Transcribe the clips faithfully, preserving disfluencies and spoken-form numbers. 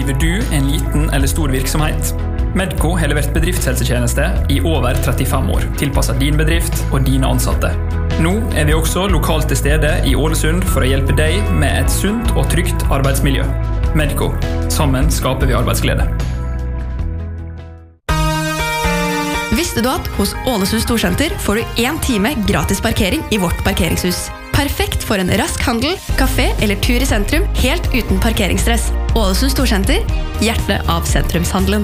Driver du en liten eller stor virksomhet? Medco har levert bedriftshelsetjeneste i over trettifem år, tilpasset din bedrift og dine ansatte. Nå er vi også lokalt til stede i Ålesund for å hjelpe deg med et sunt og trygt arbeidsmiljø. Medco. Sammen skaper vi arbeidsglede. Visste du at hos Ålesund Storsenter får du en time gratis parkering i vårt parkeringshus? Perfekt for en rask handel, kafé eller tur i sentrum, helt uten parkeringsstress. Ålesund Storsenter, hjertet av sentrumshandelen.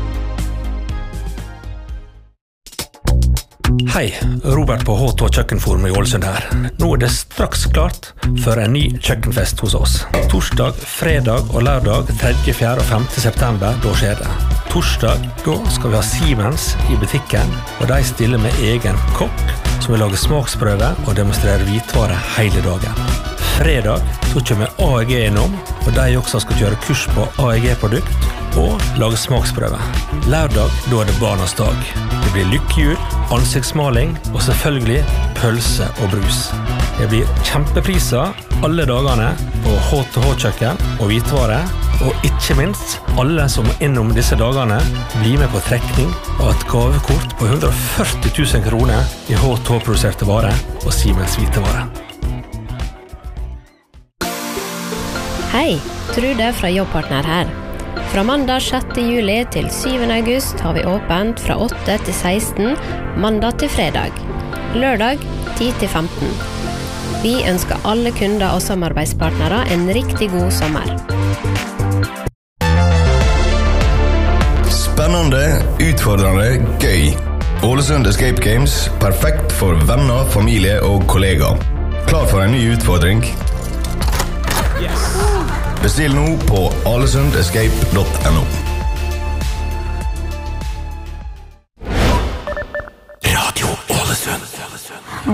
Hei, Robert på H to Kjøkkenforum i Ålesund her. Nå er det straks klart for en ny kjøkkenfest hos oss. Torsdag, fredag og lørdag tredje, fjerde og femte september, da skjer det. Torsdag, da skal vi ha Siemens i butikken, og de stiller med egen kokk, som vil lage smaksprøve og demonstrere hvitvare hele dagen. Fredag, så kommer A E G innom, og de også skal kjøre kurs på A E G-produkt, og lage smaksprøve. Lørdag, da er det barnas dag. Det blir lykkehjul, ansiktsmaling og selvfølgelig pølse og brus. Det blir kjempepriser alle dagene på H to H-kjøkken og hvitvare, og ikke minst alle som innom disse dagene blir med på trekning av et gavekort på hundre og førti tusen kroner i H to H-produserte varer og Siemens hvitevare. Hei, Trude fra Jobbpartner her. Fra mandag sjette juli til syvende august har vi åpent fra åtte til seksten, mandag til fredag. Lørdag ti til femten. Vi ønsker alle kunder og samarbeidspartnere en riktig god sommer. Spennende, utfordrende, gøy. Ålesund Escape Games, perfekt for venner, familie og kollegaer. Klar for en ny utfordring? Bestill nå på alesundescape punktum no.